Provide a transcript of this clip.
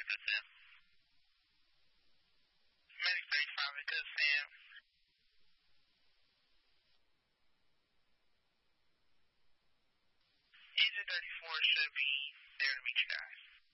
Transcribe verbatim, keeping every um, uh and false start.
Good, Sam. Medic thirty-five is good, Sam. Engine thirty-four should be there to meet you guys.